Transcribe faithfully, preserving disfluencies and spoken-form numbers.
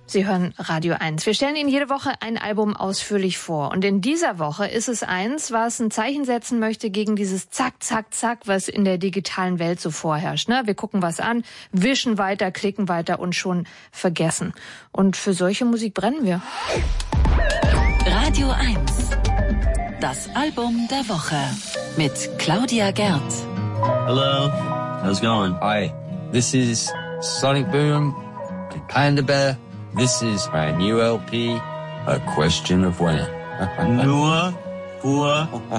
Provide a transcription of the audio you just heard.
Sie hören Radio eins. Wir stellen Ihnen jede Woche ein Album ausführlich vor. Und in dieser Woche ist es eins, was ein Zeichen setzen möchte gegen dieses Zack, Zack, Zack, was in der digitalen Welt so vorherrscht. Ne? Wir gucken was an, wischen weiter, klicken weiter und schon vergessen. Und für solche Musik brennen wir. Radio eins. Das Album der Woche mit Claudia Gerd. Hello, how's it going? Hi, this is Sonic Boom and Panda Bear. This is my new L P, A Question of When. Nur, Uhr,